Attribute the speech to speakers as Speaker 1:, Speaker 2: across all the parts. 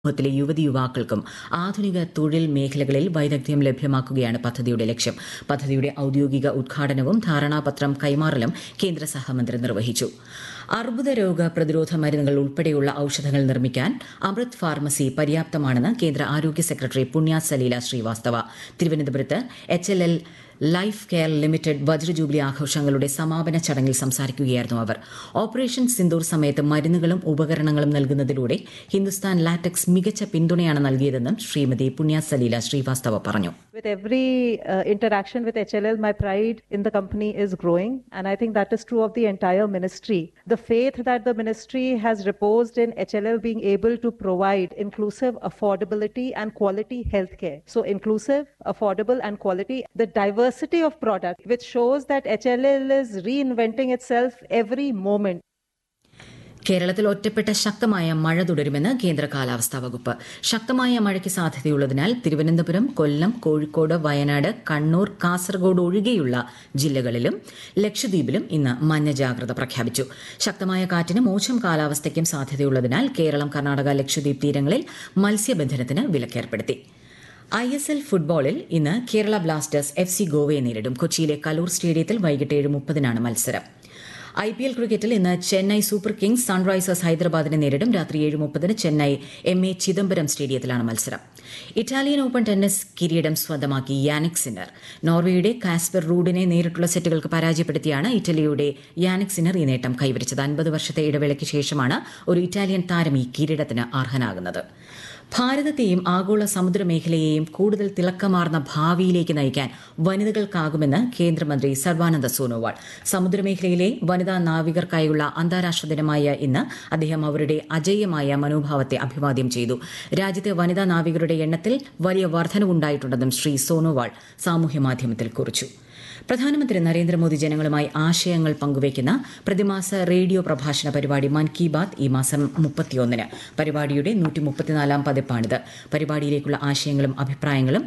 Speaker 1: സമൂഹത്തിലെ യുവതി യുവാക്കൾക്കും ആധുനിക തൊഴിൽ മേഖലകളിൽ വൈദഗ്ധ്യം ലഭ്യമാക്കുകയാണ് പദ്ധതിയുടെ ലക്ഷ്യം. പദ്ധതിയുടെ ഔദ്യോഗിക ഉദ്ഘാടനവും ധാരണാപത്രം കൈമാറലും കേന്ദ്ര സഹമന്ത്രി നിർവഹിച്ചു. അർബുദരോഗ പ്രതിരോധ മരുന്നുകൾ ഉൾപ്പെടെയുള്ള ഔഷധങ്ങൾ നിർമ്മിക്കാൻ അമൃത് ഫാർമസി പര്യാപ്തമാണെന്ന് കേന്ദ്ര ആരോഗ്യ സെക്രട്ടറി പുണ്യ സലീല ശ്രീവാസ്തവ തിരുവനന്തപുരത്ത് HLL ലൈഫ് കെയർ ലിമിറ്റഡ് വജ്രജൂബിലി ആഘോഷങ്ങളുടെ സമാപന ചടങ്ങിൽ സംസാരിക്കുകയായിരുന്നു അവർ. ഓപ്പറേഷൻ സിന്ദൂർ സമയത്ത് മരുന്നുകളും ഉപകരണങ്ങളും നൽകുന്നതിലൂടെ ഹിന്ദുസ്ഥാൻ ലാറ്റക്സ് മികച്ച പിന്തുണയാണ് നൽകിയതെന്നും ശ്രീമതി പുണ്യ സലീല ശ്രീവാസ്തവ പറഞ്ഞു.
Speaker 2: With every interaction with HLL, my pride in the company is growing, and I think that is true of the entire ministry. The faith that the ministry has reposed in HLL being able to provide inclusive affordability and quality healthcare. So inclusive, affordable and quality. The diversity of product, which shows that HLL is reinventing itself every moment.
Speaker 1: കേരളത്തിൽ ഒറ്റപ്പെട്ട ശക്തമായ മഴ തുടരുമെന്ന് കേന്ദ്ര കാലാവസ്ഥാ വകുപ്പ്. ശക്തമായ മഴയ്ക്ക് സാധ്യതയുള്ളതിനാൽ തിരുവനന്തപുരം, കൊല്ലം, കോഴിക്കോട്, വയനാട്, കണ്ണൂർ, കാസർഗോഡ് ഒഴികെയുള്ള ജില്ലകളിലും ലക്ഷദ്വീപിലും ഇന്ന് മഞ്ഞ ജാഗ്രത പ്രഖ്യാപിച്ചു. ശക്തമായ കാറ്റിനും മോശം കാലാവസ്ഥയ്ക്കും സാധ്യതയുള്ളതിനാൽ കേരളം, കർണാടക, ലക്ഷദ്വീപ് തീരങ്ങളിൽ മത്സ്യബന്ധനത്തിന് വിലക്കേർപ്പെടുത്തി. ISL ഫുട്ബോളിൽ ഇന്ന് കേരള ബ്ലാസ്റ്റേഴ്സ് FC ഗോവയെ നേരിടും. കൊച്ചിയിലെ കലൂർ സ്റ്റേഡിയത്തിൽ വൈകിട്ട് 7:30 മത്സരം. IPL ക്രിക്കറ്റിൽ ഇന്ന് ചെന്നൈ സൂപ്പർ കിങ്സ് സൺറൈസേഴ്സ് ഹൈദരാബാദിനെ നേരിടും. രാത്രി 7:30 ചെന്നൈ MA ചിദംബരം സ്റ്റേഡിയത്തിലാണ് മത്സരം. ഇറ്റാലിയൻ ഓപ്പൺ ടെന്നീസ് കിരീടം സ്വന്തമാക്കി യാനിക് സിന്നർ. നോർവേയുടെ കാസ്പർ റൂഡിനെ നേരിട്ടുള്ള സെറ്റുകൾക്ക് പരാജയപ്പെടുത്തിയാണ് ഇറ്റലിയുടെ യാനിക് സിന്നർ ഈ നേട്ടം കൈവരിച്ചത്. 50 വർഷത്തെ ഇടവേളയ്ക്ക് ശേഷമാണ് ഒരു ഇറ്റാലിയൻ താരം ഈ കിരീടത്തിന് അർഹനാകുന്നത്. ഭാരതത്തെയും ആഗോള സമുദ്രമേഖലയെയും കൂടുതൽ തിളക്കമാർന്ന ഭാവിയിലേക്ക് നയിക്കാൻ വനിതകൾക്കാകുമെന്ന് കേന്ദ്രമന്ത്രി സർബാനന്ദ സോനോവാൾ. സമുദ്രമേഖലയിലെ വനിതാ നാവികർക്കായുള്ള അന്താരാഷ്ട്ര ദിനമായ ഇന്ന് അദ്ദേഹം അവരുടെ അജയ്യമായ മനോഭാവത്തെ അഭിവാദ്യം ചെയ്തു. രാജ്യത്തെ വനിതാ നാവികരുടെ എണ്ണത്തിൽ വലിയ വർധനവുണ്ടായിട്ടുണ്ടെന്നും ശ്രീ സോനോവാൾ സാമൂഹ്യമാധ്യമത്തിൽ കുറിച്ചു. പ്രധാനമന്ത്രി നരേന്ദ്രമോദി ജനങ്ങളുമായി ആശയങ്ങൾ പങ്കുവയ്ക്കുന്ന പ്രതിമാസ റേഡിയോ പ്രഭാഷണ പരിപാടി മൻ കി ബാത് ഈ മാസം 31-ന്. പരിപാടിയുടെ 134-ാം പതിപ്പാണിത്. പരിപാടിയിലേക്കുള്ള ആശയങ്ങളും അഭിപ്രായങ്ങളും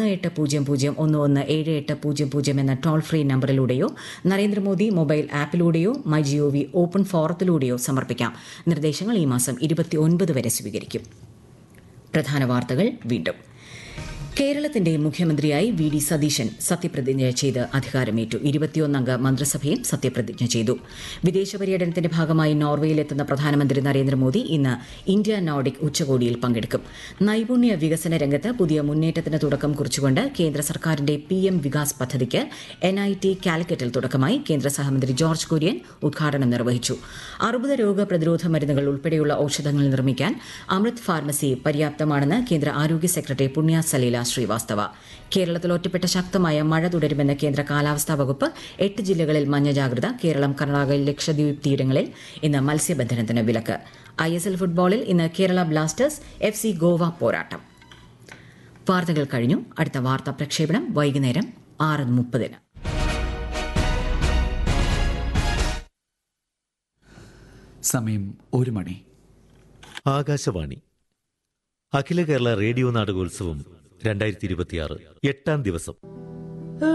Speaker 1: 1800-117800 എന്ന toll free നമ്പറിലൂടെയോ Narendra Modi mobile ആപ്പിലൂടെയോ MyGov open ഫോറത്തിലൂടെയോ സമർപ്പിക്കാം. നിർദ്ദേശങ്ങൾ ഈ മാസം 29 വരെ സ്വീകരിക്കും. പ്രധാന വാർത്തകൾ വീണ്ടും. കേരളത്തിന്റെ മുഖ്യമന്ത്രിയായി VD സതീശൻ സത്യപ്രതിജ്ഞ ചെയ്ത് അധികാരമേറ്റു. 21-അംഗ മന്ത്രിസഭയും സത്യപ്രതിജ്ഞ ചെയ്തു. വിദേശ പര്യടനത്തിന്റെ ഭാഗമായി നോർവേയിലെത്തുന്ന പ്രധാനമന്ത്രി നരേന്ദ്രമോദി ഇന്ന് ഇന്ത്യ നോർഡിക് ഉച്ചകോടിയിൽ പങ്കെടുക്കും. നൈപുണ്യ വികസന രംഗത്ത് പുതിയ മുന്നേറ്റത്തിന് തുടക്കം കുറിച്ചുകൊണ്ട് കേന്ദ്ര സർക്കാരിന്റെ PM വികാസ് പദ്ധതിക്ക് NIT കാലിക്കറ്റിൽ തുടക്കമായി. കേന്ദ്ര സഹമന്ത്രി ജോർജ് കുര്യൻ ഉദ്ഘാടനം നിർവഹിച്ചു. അർബുദ രോഗ പ്രതിരോധ മരുന്നുകൾ ഉൾപ്പെടെയുള്ള ഔഷധങ്ങൾ നിർമ്മിക്കാൻ അമൃത് ഫാർമസി പര്യാപ്തമാണെന്ന് കേന്ദ്ര ആരോഗ്യ സെക്രട്ടറി പുണ്യ സലീല ശ്രീവാസ്തവ. കേരളത്തിൽ ഒറ്റപ്പെട്ട ശക്തമായ മഴ തുടരുമെന്ന് കേന്ദ്ര കാലാവസ്ഥാ വകുപ്പ്. 8 ജില്ലകളിൽ മഞ്ഞ ജാഗ്രത. കേരളം, കർണാടക, ലക്ഷദ്വീപ് തീരങ്ങളിൽ ഇന്ന് മത്സ്യബന്ധനത്തിന് വിലക്ക്. ISL ഫുട്ബോളിൽ ഇന്ന് കേരള ബ്ലാസ്റ്റേഴ്സ് FC ഗോവ പോരാട്ടം. വാർത്തകൾ കഴിഞ്ഞു. അടുത്ത വാർത്താ പ്രക്ഷേപണം വൈകുന്നേരം 6:30-ന്.
Speaker 3: സമയം 1 മണി.
Speaker 4: ആകാശവാണി. അഖില കേരള റേഡിയോ നാടകോത്സവം 2026 8-ാം ദിവസം.